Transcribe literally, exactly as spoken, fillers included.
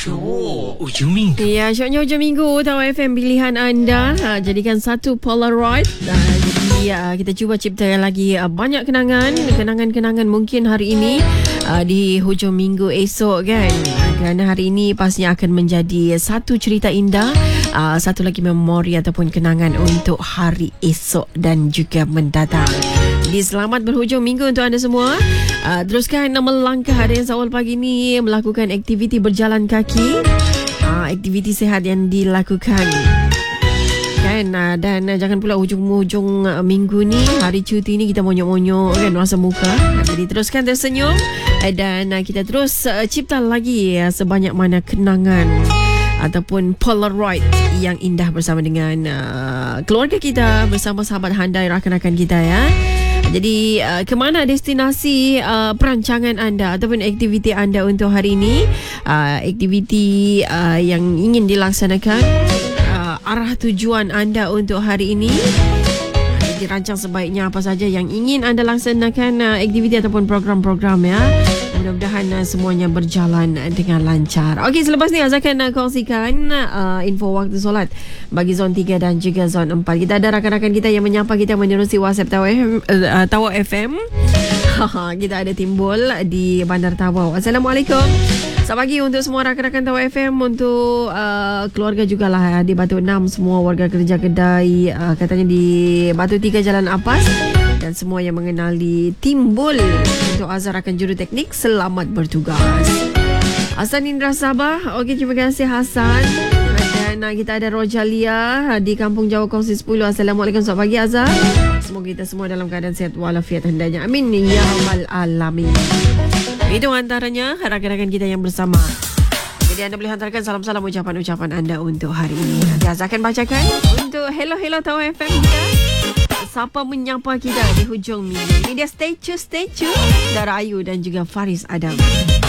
Syok Ujung minggu. Ya, syoknya hujung minggu Tawa F M pilihan anda. ha, Jadikan satu Polaroid. Dan jadi uh, kita cuba ciptakan lagi uh, banyak kenangan. Kenangan-kenangan mungkin hari ini uh, di hujung minggu esok kan. Kerana hari ini pastinya akan menjadi satu cerita indah, uh, satu lagi memori ataupun kenangan untuk hari esok dan juga mendatang. Jadi selamat berhujung minggu untuk anda semua. Uh, teruskan melangkah harian awal pagi ni, melakukan aktiviti berjalan kaki, uh, aktiviti sihat yang dilakukan kan. Uh, dan uh, jangan pula hujung-hujung uh, minggu ni, hari cuti ni kita monyok-monyok kan rasa muka. Uh, jadi teruskan tersenyum uh, dan uh, kita terus uh, cipta lagi uh, sebanyak mana kenangan ataupun Polaroid yang indah bersama dengan uh, keluarga kita, bersama sahabat handai, rakan-rakan kita ya. Jadi uh, ke mana destinasi uh, perancangan anda ataupun aktiviti anda untuk hari ini? Uh, aktiviti uh, yang ingin dilaksanakan, uh, arah tujuan anda untuk hari ini. Dirancang sebaiknya apa saja yang ingin anda laksanakan, uh, aktiviti ataupun program-program ya. Mudah-mudahan uh, semuanya berjalan dengan lancar. Okey, selepas ni Azhar akan uh, kongsikan uh, info waktu solat bagi zon tiga dan juga zon empat. Kita ada rakan-rakan kita yang menyapa kita menerusi WhatsApp Tawa F M. Uh, Tawa F M. Kita ada timbul di Bandar Tawau. Assalamualaikum. Selamat pagi untuk semua rakan-rakan Tawa F M, untuk uh, keluarga jugalah di Batu enam, semua warga kerja kedai, uh, katanya di Batu tiga Jalan Apas, dan semua yang mengenali timbul. Untuk Azhar akan juru teknik, selamat bertugas. Hasan Indra Sabah. Okey, terima kasih Hasan. Dan uh, kita ada Rojalia di Kampung Jawa Kongsi sepuluh. Assalamualaikum, selamat pagi Azhar. Semoga kita semua dalam keadaan sihat walafiat hendaknya. Amin ya rabbal alamin. Itu antaranya rakan-rakan kita yang bersama. Jadi anda boleh hantarkan salam-salam, ucapan-ucapan anda untuk hari ini. Nanti Azhar akan bacakan untuk Hello Hello Tawa F M kita. Siapa menyapa kita di hujung minggu. Ini dia Stay Tune, Stay Tune dari Ayu dan juga Faris Adam.